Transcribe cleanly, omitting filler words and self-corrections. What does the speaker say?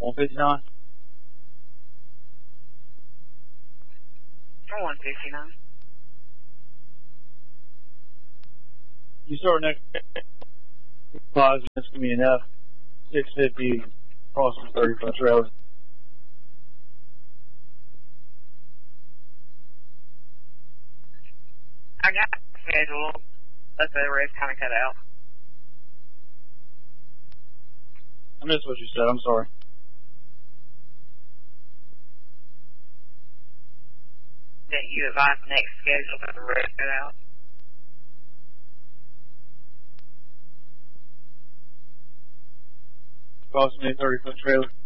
159? For 159. You start next 5 minutes, give me an F. 650 across the 30-foot trailer. I got the schedule, but the rest kind of cut out. I missed what you said, I'm sorry. That you advised the next schedule, but the rest cut out. Approximately 30-foot trailer.